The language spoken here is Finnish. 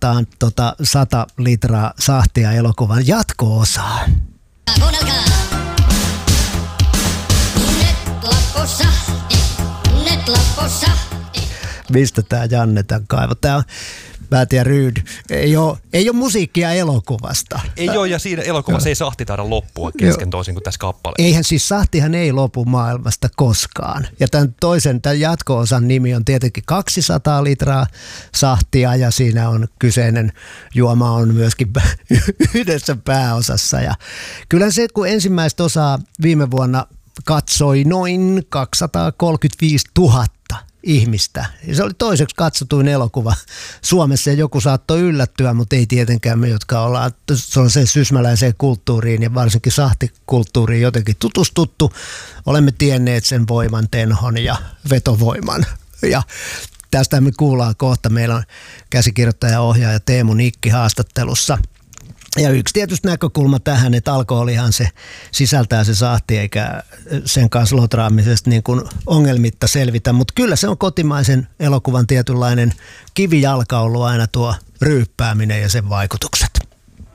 avataan 100 litraa sahtia elokuvan jatko-osaan. Mistä tää Janne tän kaivo? Tää on, mä en tiedä, Ryd. Ei ole musiikkia elokuvasta. Ei ole, ja siinä elokuvassa ei sahti taida loppua kesken toisin kuin tässä kappaleessa. Eihän siis sahtihan ei lopu maailmasta koskaan. Ja tämän jatko-osan nimi on tietenkin 200 litraa sahtia, ja siinä on kyseinen juoma on myöskin yhdessä pääosassa. Ja kyllä se, kun ensimmäistä osaa viime vuonna katsoi noin 235 000 ihmistä. Ja se oli toiseksi katsotuin elokuva Suomessa, ja joku saattoi yllättyä, mutta ei tietenkään me, jotka ollaan se sysmäläiseen kulttuuriin ja varsinkin sahtikulttuuriin jotenkin tutustuttu. Olemme tienneet sen voiman, tenhon ja vetovoiman. Ja tästä me kuullaan kohta. Meillä on käsikirjoittaja-ohjaaja Teemu Nikki haastattelussa. Ja yksi tietysti näkökulma tähän, että alkoholihan se sisältää se sahti, eikä sen kanssa lotraamisesta niin kuin ongelmitta selvitä. Mutta kyllä se on kotimaisen elokuvan tietynlainen kivijalka ollut aina tuo ryyppääminen ja sen vaikutukset.